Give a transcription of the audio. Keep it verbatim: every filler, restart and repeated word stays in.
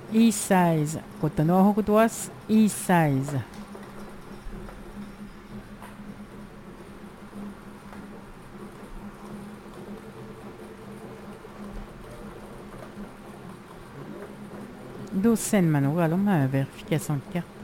いいサイズ. Kota Norhok duas, いいサイズ. Då sänder man nog alla de här verifikationerna.